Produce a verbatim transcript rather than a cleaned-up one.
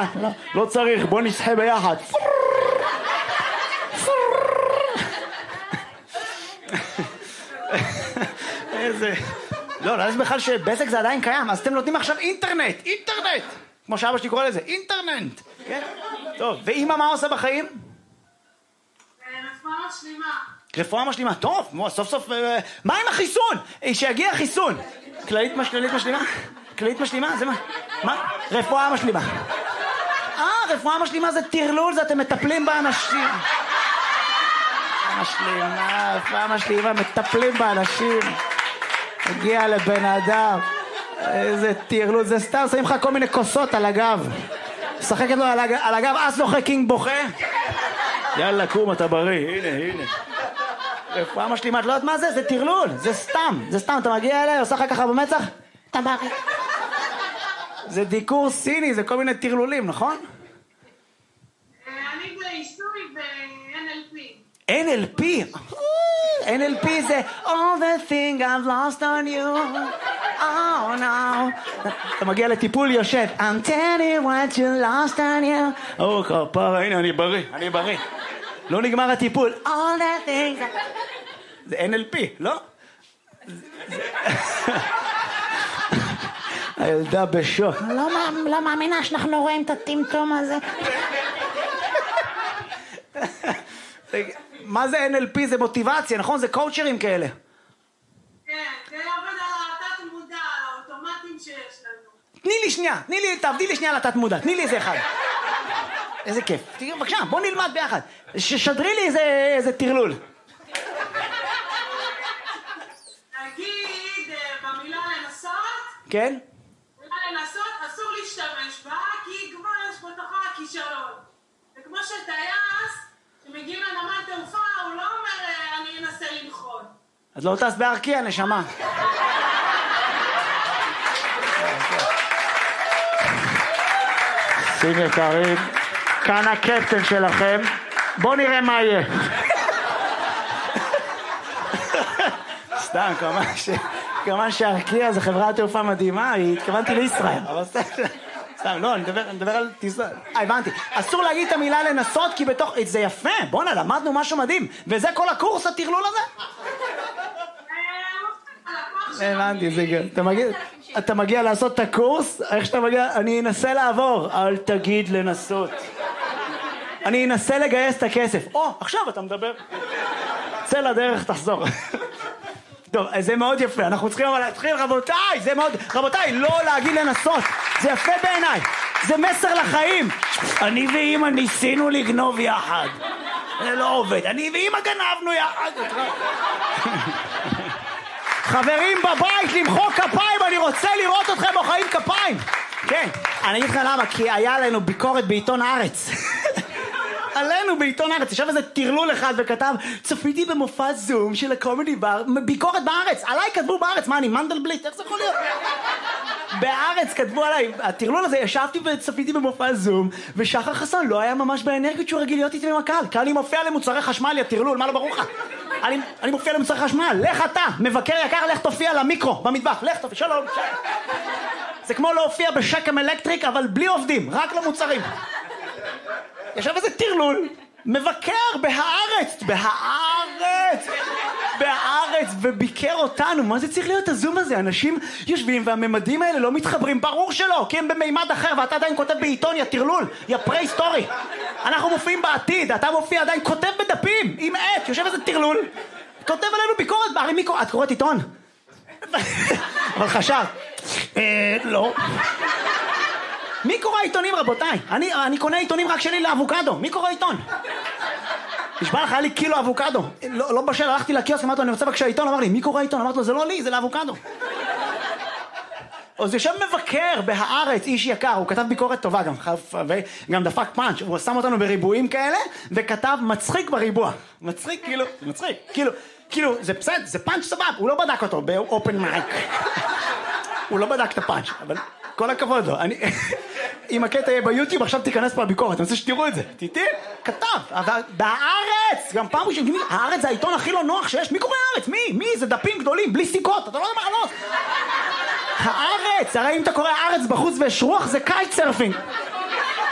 לא, לא צריך, בוא נשחה ביחד. איזה... לא, לא, אז בכלל שבזק זה עדיין קיים, אז אתם נותנים עכשיו אינטרנט, אינטרנט! כמו שאבא שלי קורא לזה, אינטרנט! כן? טוב, ואמא מה עושה בחיים? רפואה משלימה. רפואה משלימה, טוב, סוף סוף... מה עם החיסון? שיגיע החיסון! כללית משלימה? כללית משלימה? זה מה? מה? רפואה משלימה. אה, רפואה משלימה זה טרלול, זה אתם מטפלים באנשים. משלימה, רפואה משלימה, מטפלים באנשים. הגיע לבן אדם. איזה טרלול, זה סתם, שמים לך כל מיני כוסות על הגב. שחקת לו על הגב, אז זוכה קינג בוכה. יאללה, קום, אתה בריא, הנה, הנה. רפואה משלימה, את לא יודעת מה זה? זה טרלול, זה סתם, זה סתם, אתה מגיע אליי, עושה לך ככה במצח? אתה בריא. זה דיקור סיני, זה כל מיני טרלולים, נכון? אני בעיסוי ב-אן אל פי. אן אל פי? אן אל פי זה All the thing I've lost on you Oh no אתה מגיע לטיפול יושב I'm telling what you lost on you או כפרה, הנה אני בריא, אני בריא לא נגמר הטיפול All the things זה אן אל פי, לא? הילדה בשוק לא מאמינה שאנחנו רואים את הטמטום הזה מה זה אן אל פי? זה מוטיבציה, נכון? זה קואוצ'רים כאלה. כן, זה עובד על התת מודע, על האוטומטים שיש לנו. תני לי שנייה, תני לי, תעבדי לי שנייה על התת מודע, תני לי איזה אחד. איזה כיף. תראי, בבקשה, בוא נלמד ביחד. ששדרי לי איזה, איזה טרלול. נגיד, במילה לנסות. כן? במילה לנסות, אסור להשתמש בה, כי כבר יש בתוכה כישלון. זה כמו שטייס, שמגיעים לנמל תעופה, הוא לא אומר, אני אנסה לנחות. אז לא טס בארקיע, נשמה. שים יקרים, כאן הקפטן שלכם. בואו נראה מה יהיה. סתם, כמובן ש... כמובן שארקיע זה חברת תעופה מדהימה, התכוונתי לישראל, אבל סתם... סתם, לא, אני מדבר, אני מדבר על טיסה. אה, הבנתי. אסור להגיד את המילה לנסות, כי בתוך... זה יפה, בוא'נה, למדנו משהו מדהים. וזה כל הקורס, הטרלול הזה? הבנתי, זה גם. אתה מגיע, אתה מגיע לעשות את הקורס, איך שאתה מגיע, אני אנסה לעבור. אל תגיד לנסות. אני אנסה לגייס את הכסף. או, עכשיו אתה מדבר. צא לדרך, תחזור. טוב, זה מאוד יפה, אנחנו צריכים אבל להתחיל, רבותיי, זה מאוד, רבותיי, לא להגיד לנסות, זה יפה בעיניי, זה מסר לחיים. אני ואמא ניסינו לגנוב יחד, זה לא עובד, אני ואמא גנבנו יחד. חברים בבית, למחוא כפיים, אני רוצה לראות אתכם מוחאים כפיים. כן, אני אגיד לך למה, כי היה לנו ביקורת בעיתון הארץ. עלינו בעיתון הארץ, ישב איזה טרלול אחד וכתב צפיתי במופע זום של הקומדי בר, ביקורת בארץ, עליי כתבו בארץ, מה אני מנדלבליט, איך זה יכול להיות? בארץ כתבו עליי, הטרלול הזה, ישבתי וצפיתי במופע זום ושחר חסון לא היה ממש באנרגיות שהוא רגיל להיות איתי עם הקהל, כי אני מופיע למוצרי חשמל, יא טרלול, מה לא ברור לך? אני, אני מופיע למוצרי חשמל, לך אתה, מבקר יקר, לך תופיע למיקרו, במטבח, לך תופיע, שלום, שלום. זה כמו להופיע בשקם אלקטריק, אבל בלי עובדים, רק למוצרים. ישב איזה טרלול, מבקר בהארץ, בהארץ, בהארץ, וביקר אותנו. מה זה צריך להיות הזום הזה? אנשים יושבים והממדים האלה לא מתחברים, ברור שלא, כי הם במימד אחר, ואתה עדיין כותב בעיתון, יא טרלול, יא פרה-היסטורי. אנחנו מופיעים בעתיד, אתה מופיע עדיין, כותב בדפים, עם עט, יושב איזה טרלול, כותב עלינו ביקורת, הרי מי קורא? את קוראת עיתון? אבל חשב, אה, לא. מי קורא עיתונים, רבותיי? אני, אני קונה עיתונים רק שלי לאבוקדו. מי קורא עיתון? נשבע לך, היה לי קילו אבוקדו. לא, לא בשל, הלכתי לקיוסק, אמרתי לו, אני רוצה בבקשה עיתון, אמר לי, מי קורא עיתון? אמרתי לו, זה לא לי, זה לאבוקדו. אז יושב מבקר בהארץ, איש יקר, הוא כתב ביקורת טובה גם, וגם דפק פאנץ', הוא שם אותנו בריבועים כאלה, וכתב מצחיק בריבוע. מצחיק, כאילו, מצחיק, כאילו, כאילו, זה בסדר, זה פאנץ' סבב, הוא לא בדק אותו באופן מייק. הוא לא בדק את הפאנץ', אבל כל הכבוד לו. אני... אם הקטע יהיה ביוטיוב, עכשיו תיכנס פה לביקורת, אני רוצה שתראו את זה. תיתי, כתב, בהארץ, גם פעם ראשונה, הארץ זה העיתון הכי לא נוח שיש, מי קורא הארץ? מי? מי? זה דפים גדולים, בלי סיכות, אתה לא יודע מה לענות. הארץ, הרי אם אתה קורא הארץ בחוץ ויש רוח, זה קייט סרפינג.